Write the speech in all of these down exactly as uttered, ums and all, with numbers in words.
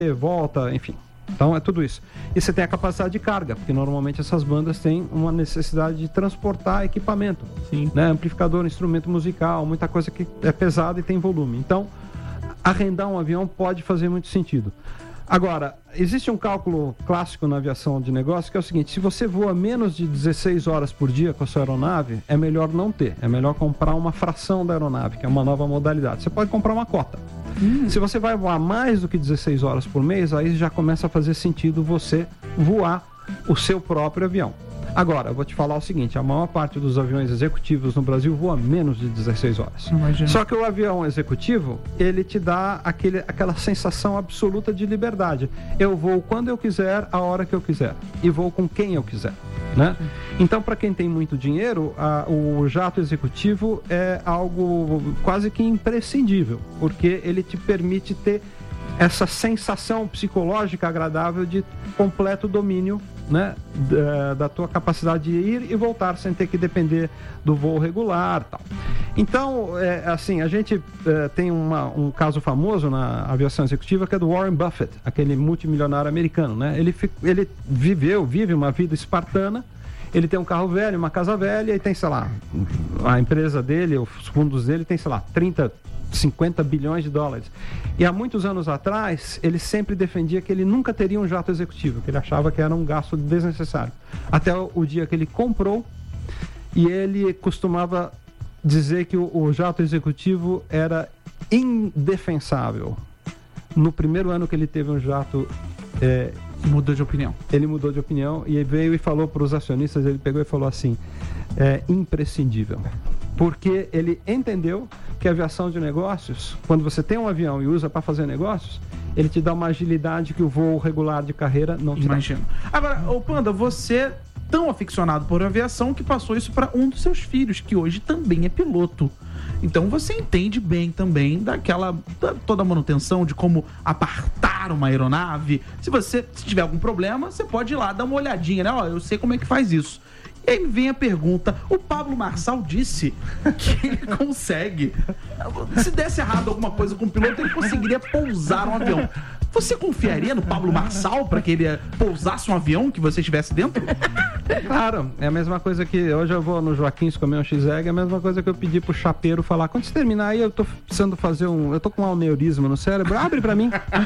volta, enfim. Então é tudo isso. E você tem a capacidade de carga, porque normalmente essas bandas têm uma necessidade de transportar equipamento. Sim. Né? Amplificador, instrumento musical, muita coisa que é pesada e tem volume. Então, arrendar um avião pode fazer muito sentido. Agora, existe um cálculo clássico na aviação de negócio que é o seguinte: se você voa menos de dezesseis horas por dia com a sua aeronave, é melhor não ter. É melhor comprar uma fração da aeronave, que é uma nova modalidade. Você pode comprar uma cota. Hum. Se você vai voar mais do que dezesseis horas por mês, aí já começa a fazer sentido você voar o seu próprio avião. Agora, eu vou te falar o seguinte: a maior parte dos aviões executivos no Brasil voa menos de dezesseis horas. Imagina. Só que o avião executivo, ele te dá aquele, aquela sensação absoluta de liberdade. Eu vou quando eu quiser, a hora que eu quiser. E vou com quem eu quiser. Né? Então, para quem tem muito dinheiro, a, o jato executivo é algo quase que imprescindível, porque ele te permite ter essa sensação psicológica agradável de completo domínio, né, da, da tua capacidade de ir e voltar sem ter que depender do voo regular, tal. Então, é, assim, a gente é, tem uma, um caso famoso na aviação executiva, que é do Warren Buffett, aquele multimilionário americano, né? Ele, ele viveu, vive uma vida espartana. Ele tem um carro velho, uma casa velha, e tem, sei lá, a empresa dele, os fundos dele tem, sei lá, trinta, cinquenta bilhões de dólares. E há muitos anos atrás, ele sempre defendia que ele nunca teria um jato executivo, que ele achava que era um gasto desnecessário. Até o, o dia que ele comprou, e ele costumava dizer que o, o jato executivo era indefensável. No primeiro ano que ele teve um jato... É, mudou de opinião. Ele mudou de opinião e veio e falou para os acionistas, ele pegou e falou assim: é imprescindível. Porque ele entendeu que a aviação de negócios, quando você tem um avião e usa para fazer negócios, ele te dá uma agilidade que o voo regular de carreira não te Imagino. dá. Agora, ô Panda, você tão aficionado por aviação que passou isso para um dos seus filhos, que hoje também é piloto. Então você entende bem também daquela, da, toda a manutenção, de como apartar uma aeronave. Se você se tiver algum problema, você pode ir lá dar uma olhadinha, né? Ó, eu sei como é que faz isso. E aí vem a pergunta: o Pablo Marçal disse que ele consegue. Se desse errado alguma coisa com o piloto, ele conseguiria pousar um avião. Você confiaria no Pablo Marçal para que ele pousasse um avião que você estivesse dentro? Claro, é a mesma coisa que hoje eu vou no Joaquins comer um X-Egg, é a mesma coisa que eu pedi pro chapeiro falar: quando você terminar aí, eu tô precisando fazer um... eu tô com um aneurisma no cérebro, abre pra mim.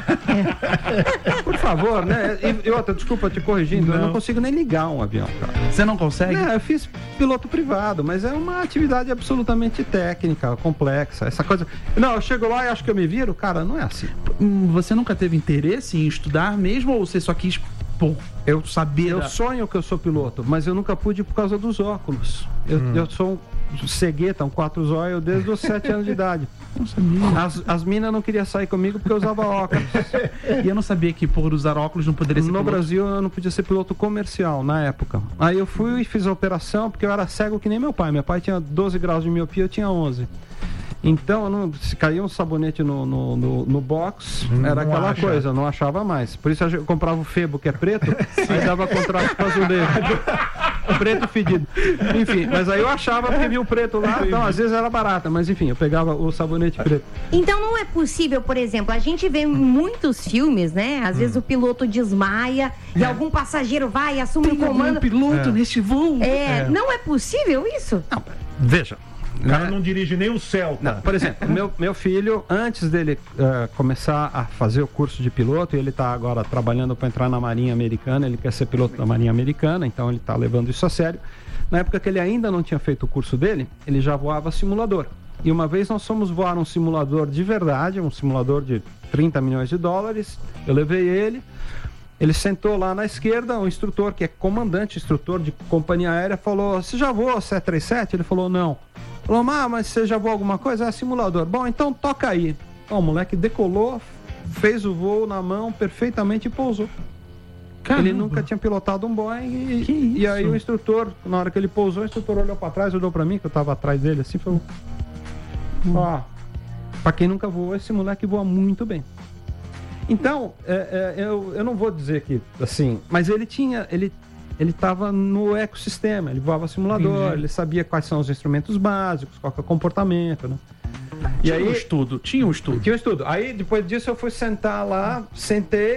Por favor, né? E, e outra, desculpa te corrigindo, não. eu não consigo nem ligar um avião, cara. Você não consegue? É, eu fiz piloto privado, mas é uma atividade absolutamente técnica, complexa, essa coisa... Não, eu chego lá e acho que eu me viro, cara, não é assim. Você nunca teve interesse em estudar mesmo, ou você só quis, pô, eu saber? Eu da... sonho que eu sou piloto, mas eu nunca pude por causa dos óculos. Eu, hum. eu sou um cegueta, um quatro zóio desde os sete anos de idade. Não sabia. As, as minas não queriam sair comigo porque eu usava óculos. E eu não sabia que por usar óculos não poderia ser no piloto. No Brasil eu não podia ser piloto comercial na época. Aí eu fui e fiz a operação porque eu era cego que nem meu pai. Meu pai tinha doze graus de miopia, eu tinha onze. Então, eu não, se caía um sabonete no, no, no, no box, hum, era aquela acha. coisa, não achava mais. Por isso eu comprava o Febo, que é preto, aí dava contraste com o azulejo. Preto fedido. Enfim, mas aí eu achava porque via o preto lá, então às vezes era barata, mas enfim, eu pegava o sabonete preto. Então não é possível, por exemplo, a gente vê muitos filmes, né? Às hum. vezes o piloto desmaia e é. algum passageiro vai, assume o comando. Um piloto é. neste voo. É, é. Não é possível isso? Não, veja. O cara não dirige nem o Celta. Não, por exemplo, meu, meu filho, antes dele uh, começar a fazer o curso de piloto, ele está agora trabalhando para entrar na Marinha Americana, ele quer ser piloto da Marinha Americana, então ele está levando isso a sério. Na época que ele ainda não tinha feito o curso dele, ele já voava simulador. E uma vez nós fomos voar um simulador de verdade, um simulador de trinta milhões de dólares, eu levei ele, ele sentou lá na esquerda, o instrutor, que é comandante, instrutor de companhia aérea, falou: você já voou sete três sete? Ele falou: não. Falou: ah, mas você já voou alguma coisa? É simulador. Bom, então toca aí. Então, o moleque decolou, fez o voo na mão perfeitamente e pousou. Caramba. Ele nunca tinha pilotado um Boeing e, e aí o instrutor, na hora que ele pousou, o instrutor olhou pra trás, olhou pra mim, que eu tava atrás dele assim, falou: ó, hum. pra quem nunca voou, esse moleque voa muito bem. Então, é, é, eu, eu não vou dizer que, assim, mas ele tinha, ele ele estava no ecossistema, ele voava simulador, uhum. ele sabia quais são os instrumentos básicos, qual que é o comportamento, né? E Tinha aí, um estudo, tinha um estudo. Tinha um estudo. Aí, depois disso, eu fui sentar lá, sentei,